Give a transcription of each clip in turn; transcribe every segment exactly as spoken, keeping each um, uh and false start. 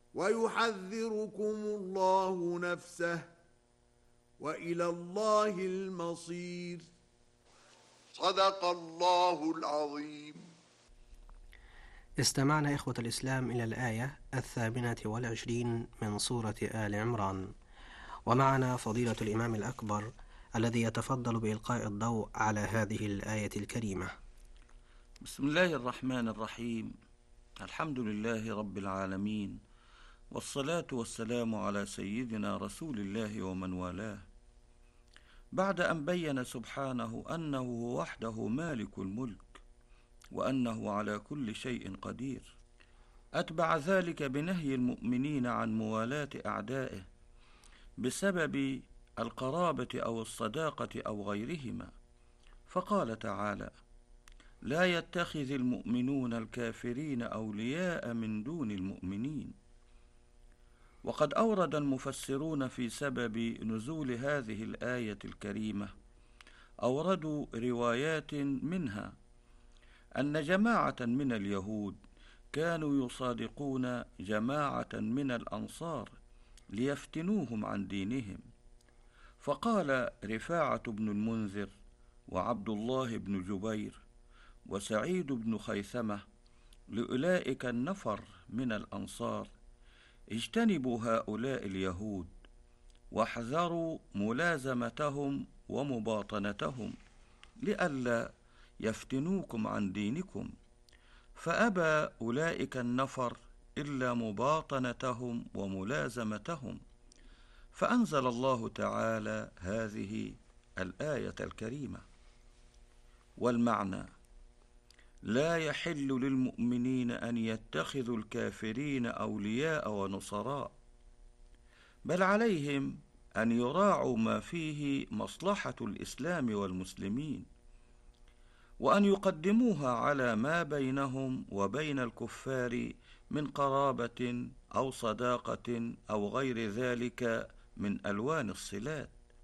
ويحذركم الله نفسه وإلى الله المصير. صدق الله العظيم. استمعنا إخوة الإسلام إلى الآية الثامنة والعشرين من سورة آل عمران، ومعنا فضيلة الإمام الأكبر الذي يتفضل بإلقاء الضوء على هذه الآية الكريمة. بسم الله الرحمن الرحيم. الحمد لله رب العالمين، والصلاة والسلام على سيدنا رسول الله ومن والاه. بعد أن بين سبحانه أنه وحده مالك الملك وأنه على كل شيء قدير، أتبع ذلك بنهي المؤمنين عن موالاة أعدائه بسبب القرابة أو الصداقة أو غيرهما، فقال تعالى: لا يتخذ المؤمنون الكافرين أولياء من دون المؤمنين. وقد أورد المفسرون في سبب نزول هذه الآية الكريمة، أوردوا روايات منها أن جماعة من اليهود كانوا يصادقون جماعة من الأنصار ليفتنوهم عن دينهم، فقال رفاعة بن المنذر وعبد الله بن جبير وسعيد بن خيثمة لأولئك النفر من الأنصار: اجتنبوا هؤلاء اليهود واحذروا ملازمتهم ومباطنتهم لئلا يفتنوكم عن دينكم. فأبى أولئك النفر إلا مباطنتهم وملازمتهم، فأنزل الله تعالى هذه الآية الكريمة. والمعنى: لا يحل للمؤمنين أن يتخذوا الكافرين أولياء ونصراء، بل عليهم أن يراعوا ما فيه مصلحة الإسلام والمسلمين، وأن يقدموها على ما بينهم وبين الكفار من قرابة أو صداقة أو غير ذلك من ألوان الصلات،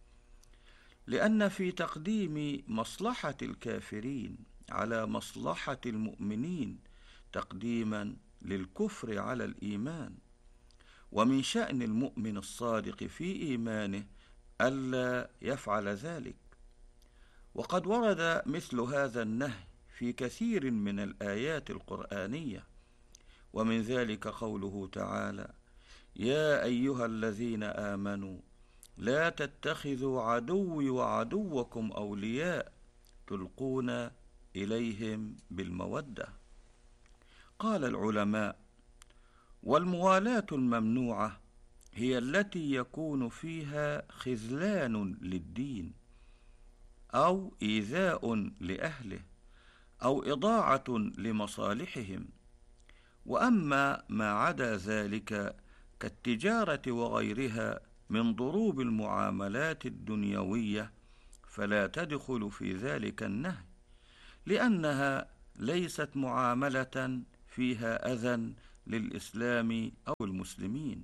لأن في تقديم مصلحة الكافرين على مصلحة المؤمنين تقديما للكفر على الإيمان، ومن شأن المؤمن الصادق في إيمانه ألا يفعل ذلك. وقد ورد مثل هذا النهي في كثير من الآيات القرآنية، ومن ذلك قوله تعالى: يا أيها الذين آمنوا لا تتخذوا عدوي وعدوكم أولياء تلقون إليهم بالمودة. قال العلماء: والموالاة الممنوعة هي التي يكون فيها خذلان للدين أو إيذاء لأهله أو إضاعة لمصالحهم. وأما ما عدا ذلك كالتجارة وغيرها من ضروب المعاملات الدنيوية فلا تدخل في ذلك النهي، لأنها ليست معاملة فيها أذى للإسلام أو المسلمين.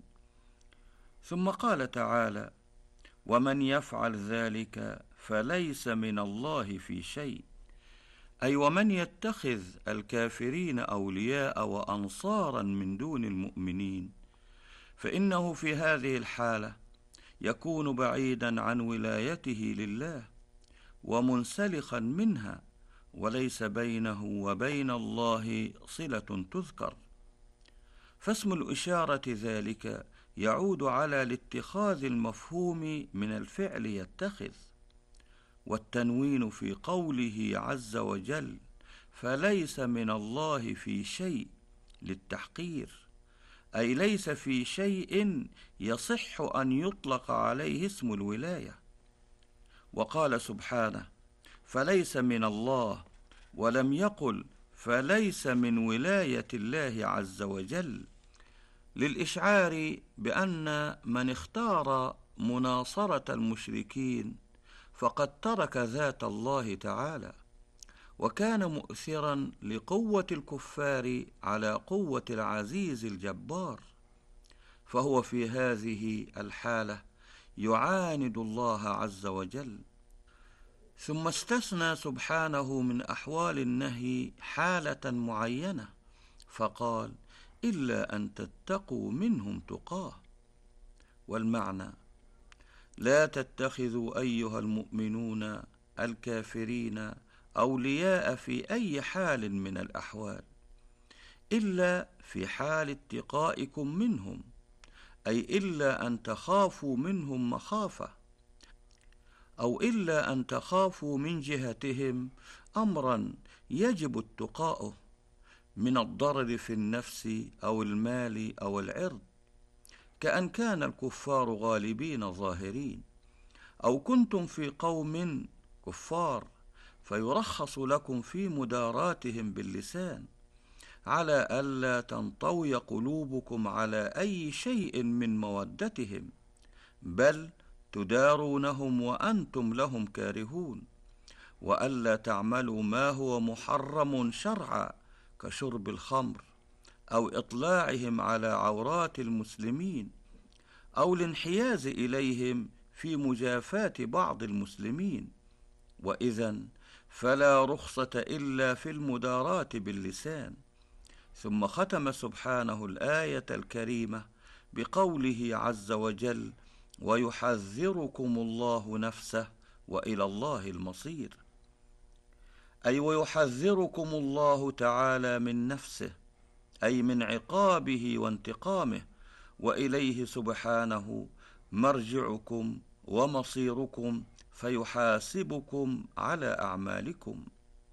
ثم قال تعالى: ومن يفعل ذلك فليس من الله في شيء، أي ومن يتخذ الكافرين أولياء وأنصارا من دون المؤمنين فإنه في هذه الحالة يكون بعيدا عن ولايته لله ومنسلخا منها، وليس بينه وبين الله صلة تذكر. فاسم الإشارة ذلك يعود على الاتخاذ المفهوم من الفعل يتخذ، والتنوين في قوله عز وجل فليس من الله في شيء للتحقير، أي ليس في شيء يصح أن يطلق عليه اسم الولاية. وقال سبحانه: فليس من الله، ولم يقل فليس من ولاية الله عز وجل، للإشعار بأن من اختار مناصرة المشركين فقد ترك ذات الله تعالى، وكان مؤثرا لقوة الكفار على قوة العزيز الجبار، فهو في هذه الحالة يعاند الله عز وجل. ثم استثنى سبحانه من أحوال النهي حالة معينة، فقال: إلا أن تتقوا منهم تقاه. والمعنى: لا تتخذوا أيها المؤمنون الكافرين أولياء في أي حال من الأحوال، إلا في حال اتقائكم منهم، أي إلا أن تخافوا منهم مخافة، أو إلا أن تخافوا من جهتهم أمرا يجب اتقاؤه من الضرر في النفس أو المال أو العرض، كأن كان الكفار غالبين ظاهرين، أو كنتم في قوم كفار فيرخص لكم في مداراتهم باللسان، على ألا تنطوي قلوبكم على أي شيء من مودتهم، بل تدارونهم وأنتم لهم كارهون، وألا تعملوا ما هو محرم شرعا كشرب الخمر، أو إطلاعهم على عورات المسلمين، أو الانحياز إليهم في مجافاة بعض المسلمين، وإذن فلا رخصة إلا في المداراة باللسان. ثم ختم سبحانه الآية الكريمة بقوله عز وجل: ويحذركم الله نفسه وإلى الله المصير، أي ويحذركم الله تعالى من نفسه، أي من عقابه وانتقامه، وإليه سبحانه مرجعكم ومصيركم فيحاسبكم على أعمالكم.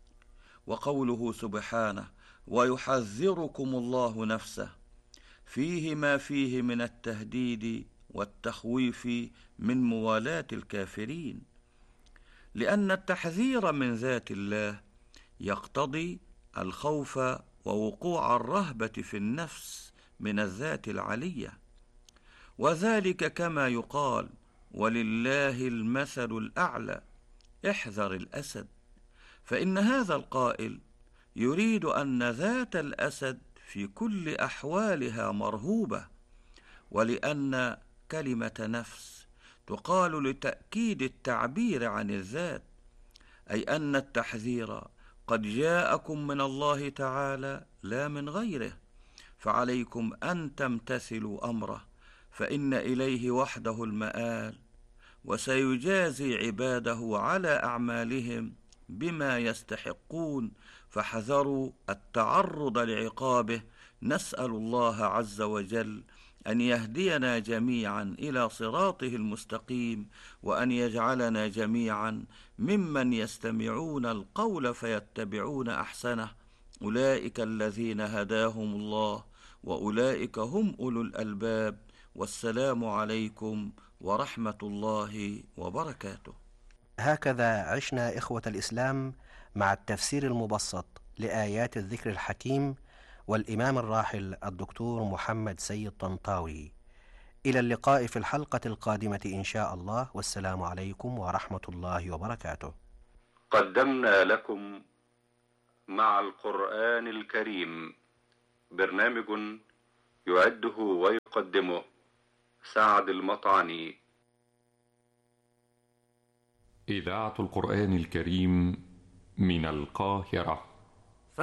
وقوله سبحانه: ويحذركم الله نفسه، فيه ما فيه من التهديد والتخويف من موالاة الكافرين، لأن التحذير من ذات الله يقتضي الخوف ووقوع الرهبة في النفس من الذات العلية، وذلك كما يقال: ولله المثل الأعلى، احذر الأسد، فإن هذا القائل يريد أن ذات الأسد في كل أحوالها مرهوبة، ولأن كلمة نفس تقال لتأكيد التعبير عن الذات، أي أن التحذير قد جاءكم من الله تعالى لا من غيره، فعليكم أن تمتثلوا أمره، فإن إليه وحده المآل، وسيجازي عباده على أعمالهم بما يستحقون، فاحذروا التعرض لعقابه. نسأل الله عز وجل أن يهدينا جميعا إلى صراطه المستقيم، وأن يجعلنا جميعا ممن يستمعون القول فيتبعون أحسنه، أولئك الذين هداهم الله، وأولئك هم أولو الألباب. والسلام عليكم ورحمة الله وبركاته. هكذا عشنا إخوة الإسلام مع التفسير المبسط لآيات الذكر الحكيم والإمام الراحل الدكتور محمد سيد طنطاوي. إلى اللقاء في الحلقة القادمة إن شاء الله، والسلام عليكم ورحمة الله وبركاته. قدمنا لكم مع القرآن الكريم برنامج يعده ويقدمه سعد المطعني. إذاعة القرآن الكريم من القاهرة.